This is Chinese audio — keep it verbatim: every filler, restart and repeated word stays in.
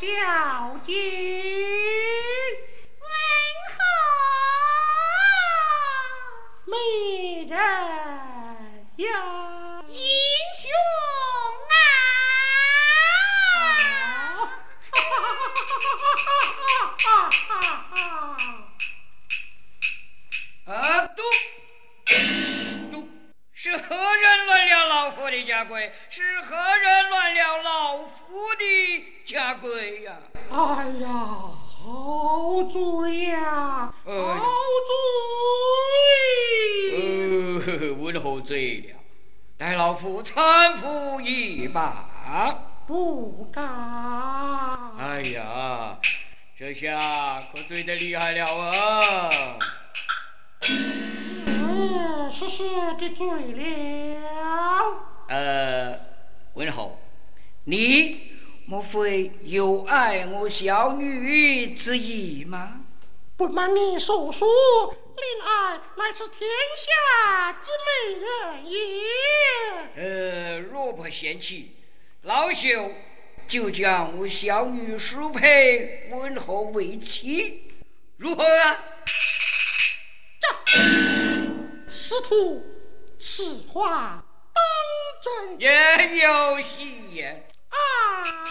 小姐， 问候美人呀， 英雄啊！ 哈哈哈哈哈！ 啊，都都是何人乱了老夫的家规？是何人乱了老夫的家规呀？ 哎呀，好罪呀， 呃好罪！ 呃，问候罪了，待老夫搀扶一把。 不敢。 哎呀，这下可醉得厉害了啊！ 嗯，是是的罪了。 呃，文侯，你莫非有爱我小女之意吗？ 不瞒你说说，令爱乃是天下之美人也。 呃，若不嫌弃，老朽就将我小女许配文侯为妻，如何啊？ 师徒，此话当真也有戏言。 啊？